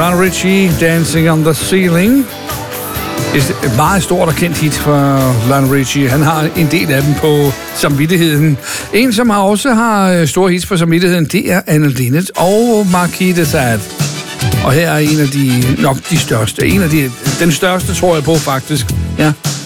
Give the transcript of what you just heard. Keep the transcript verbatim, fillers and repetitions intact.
Lionel Richie, Dancing on the Ceiling. Et meget stort og kendt hit for Lionel Richie. Han har en del af dem på samvittigheden. En, som også har store hits på samvittigheden, det er Anne Linnet og Marquis de Sade. Og her er en af de, nok de største. En af de, den største, tror jeg på, faktisk. Ja.